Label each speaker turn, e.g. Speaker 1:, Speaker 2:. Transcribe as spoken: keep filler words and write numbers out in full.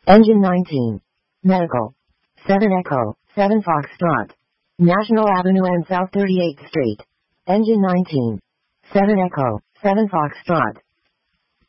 Speaker 1: Engine nineteen. Medical. seven Echo, seven Foxtrot. National Avenue and South thirty-eighth Street. Engine nineteen. seven Echo, seven Foxtrot.